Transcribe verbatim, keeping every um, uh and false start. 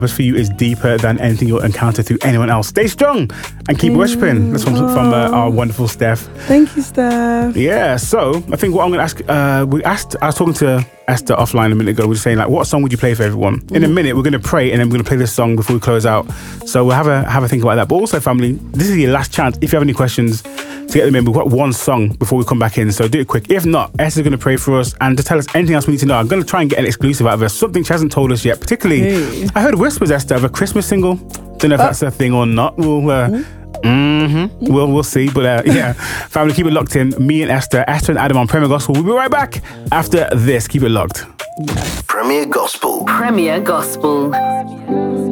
But for you is deeper than anything you'll encounter through anyone else. Stay strong and keep mm. worshipping. That's from, oh. from uh, our wonderful Steph. Thank you, Steph. Yeah, so I think what I'm going to ask, uh, we asked, I was talking to Esther offline a minute ago. We were saying, like, what song would you play for everyone? Mm. In a minute, we're going to pray and then we're going to play this song before we close out. So we'll have a have a think about that. But also, family, this is your last chance. If you have any questions, to get them in, we've got one song before we come back in. So do it quick. If not, Esther's going to pray for us and to tell us anything else we need to know. I'm going to try and get an exclusive out of her. Something she hasn't told us yet. Particularly, hey. I heard whispers, Esther, of a Christmas single. Don't know if uh. that's a thing or not. We'll... Uh, mm. Mm-hmm. We'll, we'll see. But uh, yeah, family, keep it locked in. Me and Esther, Esther and Adam on Premier Gospel. We'll be right back after this. Keep it locked. Premier Gospel. Premier Gospel.